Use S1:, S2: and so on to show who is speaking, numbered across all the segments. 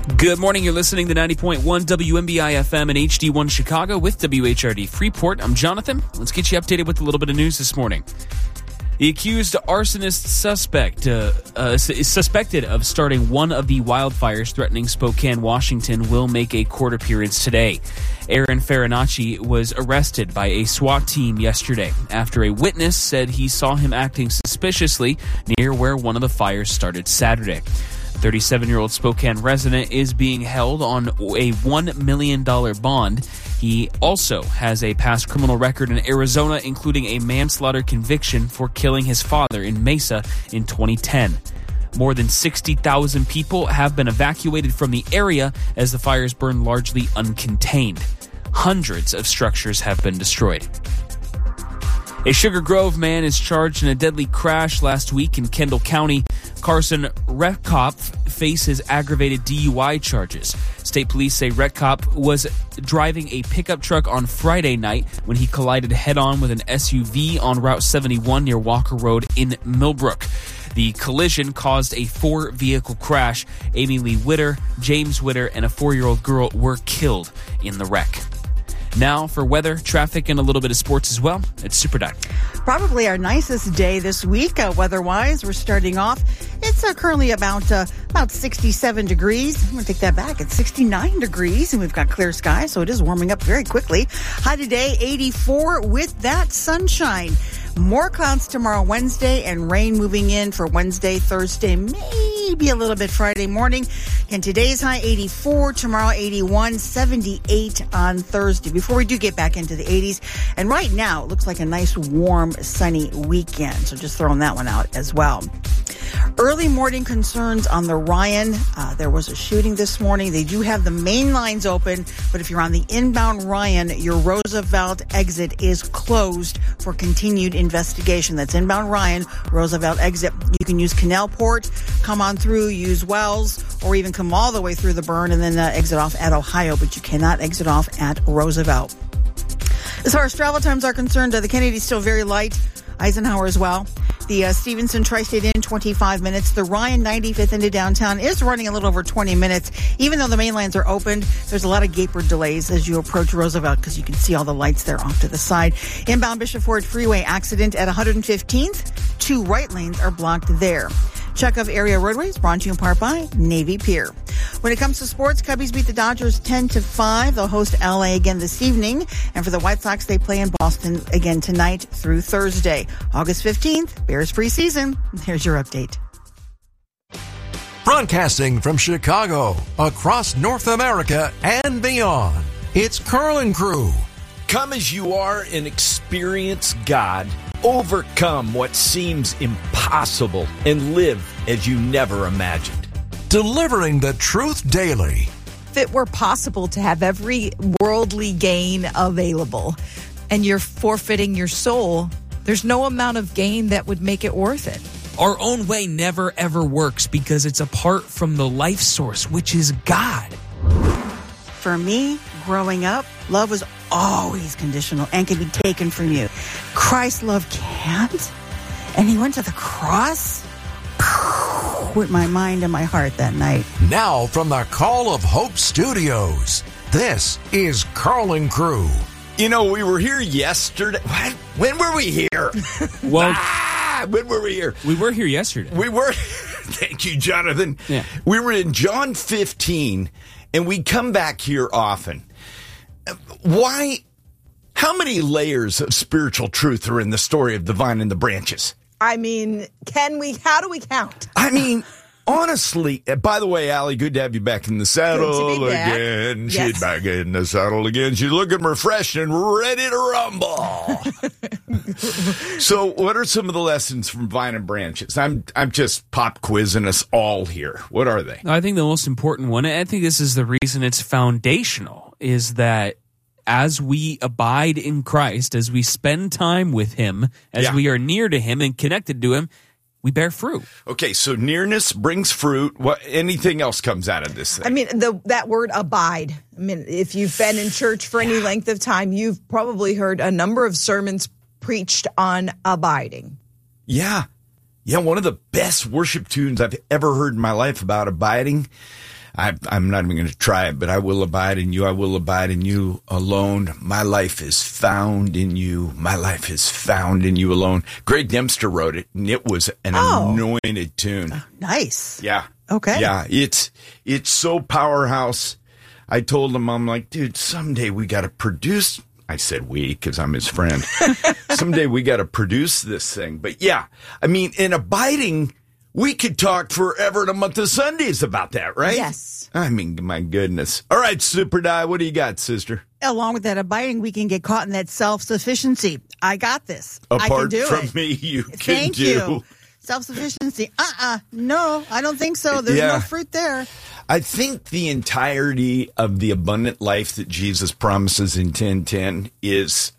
S1: Good morning. You're listening to 90.1 WMBI FM and HD1 Chicago with WHRD Freeport. I'm Jonathan. Let's get you updated with a little bit of news this morning. The accused arsonist suspect is suspected of starting one of the wildfires threatening Spokane, Washington, will make a court appearance today. Aaron Farinacci was arrested by a SWAT team yesterday after a witness said he saw him acting suspiciously near where one of the fires started Saturday. 37-year-old Spokane resident is being held on a $1 million bond. He also has a past criminal record in Arizona, including a manslaughter conviction for killing his father in Mesa in 2010. More than 60,000 people have been evacuated from the area as the fires burn largely uncontained. Hundreds of structures have been destroyed. A Sugar Grove man is charged in a deadly crash last week in Kendall County. Carson Retkopf faces aggravated DUI charges. State police say Retkopf was driving a pickup truck on Friday night when he collided head-on with an SUV on Route 71 near Walker Road in Millbrook. The collision caused a 4-vehicle crash. Amy Lee Witter, James Witter, and a 4-year-old girl were killed in the wreck. Now for weather, traffic, and a little bit of sports as well. It's Super Doc.
S2: Probably our nicest day this week, weather-wise. We're starting off. It's currently about 67 degrees. I'm going to take that back. It's 69 degrees, and we've got clear skies, so it is warming up very quickly. High today, 84 with that sunshine. More clouds tomorrow, Wednesday, and rain moving in for Wednesday, Thursday, maybe a little bit Friday morning. And today's high 84, tomorrow 81, 78 on Thursday. Before we do get back into the 80s, and right now it looks like a nice, warm, sunny weekend. So just throwing that one out as well. Early morning concerns on the Ryan. There was a shooting this morning. They do have the main lines open, but if you're on the inbound Ryan, your Roosevelt exit is closed for continued investigation. That's inbound Ryan, Roosevelt exit. You can use Canalport, come on through, use Wells, or even come all the way through the burn and then exit off at Ohio, but you cannot exit off at Roosevelt. As far as travel times are concerned, the Kennedy's still very light. Eisenhower as well. The Stevenson Tri-State Inn, 25 minutes. The Ryan 95th into downtown is running a little over 20 minutes. Even though the main lines are opened, there's a lot of gaper delays as you approach Roosevelt because you can see all the lights there off to the side. Inbound Bishop Ford Freeway accident at 115th. 2 right lanes are blocked there. Check of area roadways brought to you in part by Navy Pier. When it comes to sports, Cubbies beat the Dodgers 10-5. They'll host LA again this evening. And for the White Sox, they play in Boston again tonight through Thursday. August 15th, Bears preseason. Here's your update.
S3: Broadcasting from Chicago, across North America and beyond, it's Carl & Crew.
S4: Come as you are and experience God. Overcome what seems impossible and live as you never imagined.
S3: Delivering the truth daily.
S5: If it were possible to have every worldly gain available and you're forfeiting your soul, there's no amount of gain that would make it worth it.
S1: Our own way never, ever works because it's apart from the life source, which is God.
S2: For me, growing up, love was always conditional and can be taken from you. Christ's love can't. And he went to the cross with my mind and my heart that night.
S3: Now from the Call of Hope Studios, this is Carl & Crew.
S4: You know, we were here yesterday. What? When were we here?
S1: Well,
S4: when were we here?
S1: We were here yesterday.
S4: We were. Thank you, Jonathan.
S1: Yeah.
S4: We were in John 15, and we come back here often. Why? How many layers of spiritual truth are in the story of the vine and the branches?
S5: I mean, how do we count?
S4: I mean, honestly, by the way, Allie, good to have you back in the saddle
S5: Good to be back.
S4: again.
S5: Yes.
S4: She's back in the saddle again. She's looking refreshed and ready to rumble. So what are some of the lessons from Vine and Branches? I'm just pop quizzing us all here. What are they?
S1: I think the most important one, I think this is the reason it's foundational, is that as we abide in Christ, as we spend time with him, as we are near to him and connected to him, we bear fruit.
S4: Okay, so nearness brings fruit. What? Anything else comes out of this thing?
S5: I mean, that word abide. I mean, if you've been in church for any length of time, you've probably heard a number of sermons preached on abiding.
S4: Yeah, one of the best worship tunes I've ever heard in my life about abiding. I'm not even going to try it, but I will abide in you. I will abide in you alone. My life is found in you. My life is found in you alone. Greg Dempster wrote it, and it was an anointed tune.
S2: Nice.
S4: Yeah.
S2: Okay.
S4: Yeah, it's so powerhouse. I told him, I'm like, dude, someday we got to produce. I said we because I'm his friend. Someday we got to produce this thing. But yeah, I mean, in abiding, we could talk forever in a month of Sundays about that, right?
S5: Yes.
S4: I mean, my goodness. All right, Super Di, what do you got, sister?
S2: Along with that abiding, we can get caught in that self-sufficiency. I got this. I can
S4: Apart
S2: do
S4: from
S2: it.
S4: me, you can
S2: Thank
S4: do.
S2: you. Self-sufficiency. No, I don't think so. There's no fruit there.
S4: I think the entirety of the abundant life that Jesus promises in 10:10 is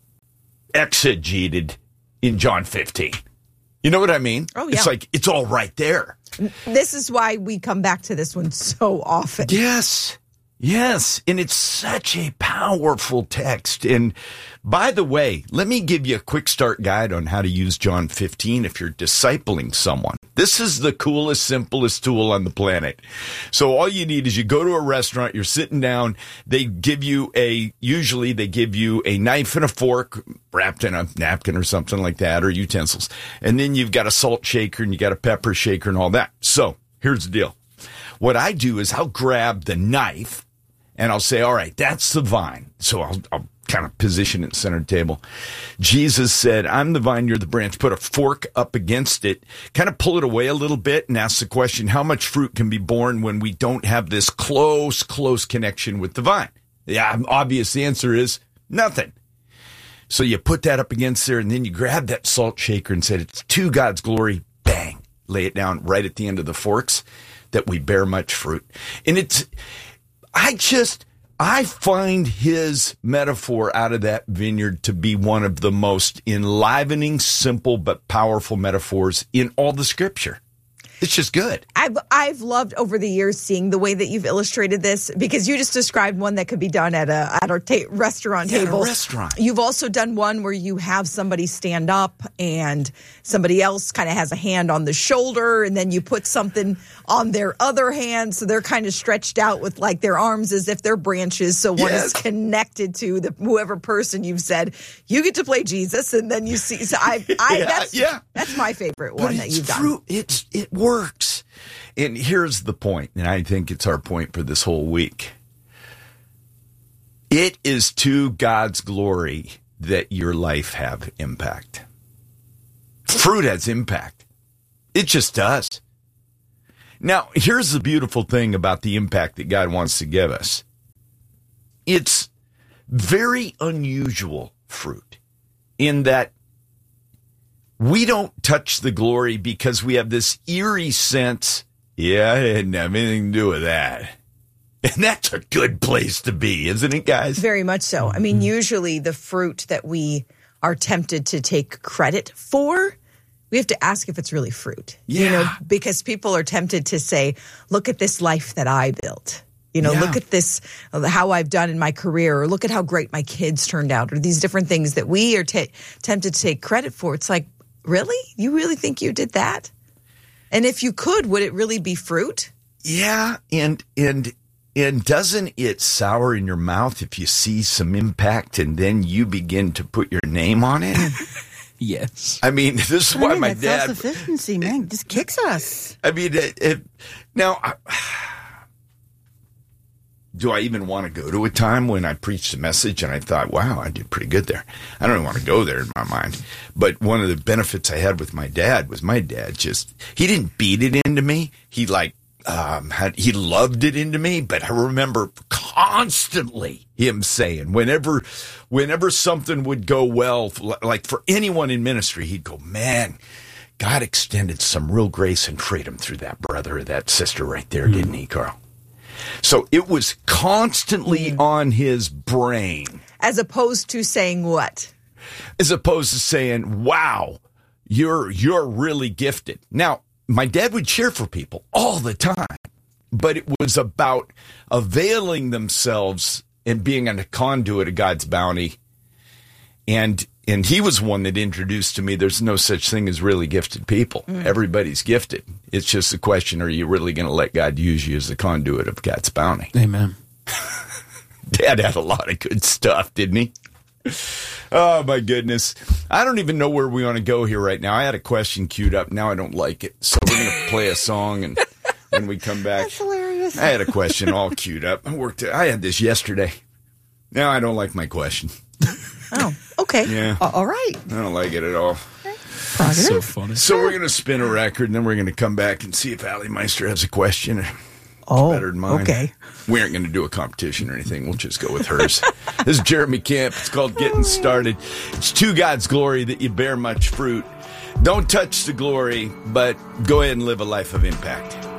S4: exegeted in John 15. You know what I mean?
S5: Oh, yeah.
S4: It's like, it's all right there.
S5: This is why we come back to this one so often.
S4: Yes. Yes. And it's such a powerful text. And by the way, let me give you a quick start guide on how to use John 15 if you're discipling someone. This is the coolest, simplest tool on the planet. So all you need is you go to a restaurant, you're sitting down, usually they give you a knife and a fork wrapped in a napkin or something like that, or utensils. And then you've got a salt shaker and you got a pepper shaker and all that. So here's the deal. What I do is I'll grab the knife and I'll say, all right, that's the vine. So I'll kind of position it center table. Jesus said, I'm the vine, you're the branch. Put a fork up against it, kind of pull it away a little bit and ask the question, how much fruit can be born when we don't have this close connection with the vine? The obvious answer is nothing. So you put that up against there and then you grab that salt shaker and said, it's to God's glory, bang, lay it down right at the end of the forks that we bear much fruit. And I find his metaphor out of that vineyard to be one of the most enlivening, simple, but powerful metaphors in all the scripture. It's just good.
S5: I've loved over the years seeing the way that you've illustrated this, because you just described one that could be done at a restaurant table.
S4: At a restaurant.
S5: You've also done one where you have somebody stand up and somebody else kind of has a hand on the shoulder, and then you put something on their other hand, so they're kind of stretched out with like their arms as if they're branches. So one is connected to whoever person you've said you get to play Jesus, and then you see. So that's my favorite one that you've done.
S4: It works. And here's the point, and I think it's our point for this whole week. It is to God's glory that your life have impact. Fruit has impact. It just does. Now, here's the beautiful thing about the impact that God wants to give us. It's very unusual fruit in that we don't touch the glory because we have this eerie sense, I didn't have anything to do with that. And that's a good place to be, isn't it, guys?
S5: Very much so. I mean, usually the fruit that we are tempted to take credit for, we have to ask if it's really fruit.
S4: Yeah.
S5: Because people are tempted to say, look at this life that I built. Look at this, how I've done in my career, or look at how great my kids turned out, or these different things that we are tempted to take credit for. It's like, really? You really think you did that? And if you could, would it really be fruit?
S4: Yeah, and doesn't it sour in your mouth if you see some impact and then you begin to put your name on it?
S1: Yes.
S4: I mean, this is why my
S2: that
S4: dad...
S2: self-sufficiency, man, just kicks us.
S4: I mean, do I even want to go to a time when I preached a message and I thought, wow, I did pretty good there? I don't even want to go there in my mind. But one of the benefits I had with my dad was my dad he didn't beat it into me. He he loved it into me, but I remember constantly him saying, whenever something would go well, like for anyone in ministry, he'd go, man, God extended some real grace and freedom through that brother or that sister right there, didn't he, Carl? So it was constantly on his brain.
S5: As opposed to saying what?
S4: As opposed to saying, wow, you're really gifted. Now, my dad would cheer for people all the time, but it was about availing themselves and being a conduit of God's bounty And he was one that introduced to me there's no such thing as really gifted people. Everybody's gifted. It's just a question, are you really going to let God use you as the conduit of God's bounty?
S1: Amen.
S4: Dad had a lot of good stuff, didn't he? Oh, my goodness. I don't even know where we want to go here right now. I had a question queued up. Now I don't like it. So we're going to play a song, and when we come back.
S2: That's hilarious.
S4: I had a question all queued up. I had this yesterday. Now I don't like my question.
S2: Oh, okay.
S4: Yeah.
S2: All right.
S4: I don't like it at all.
S1: So funny.
S4: So we're going to spin a record, and then we're going to come back and see if Allie Meister has a question better than mine.
S2: Okay.
S4: We aren't going to do a competition or anything. We'll just go with hers. This is Jeremy Camp. It's called Getting Started. It's to God's glory that you bear much fruit. Don't touch the glory, but go ahead and live a life of impact.